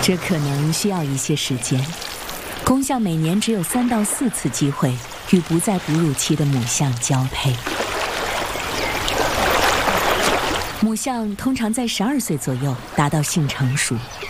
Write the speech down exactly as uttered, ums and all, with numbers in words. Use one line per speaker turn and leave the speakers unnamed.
这可能需要一些时间。公象每年只有三到四次机会与不在哺乳期的母象交配。母象通常在十二岁左右达到性成熟，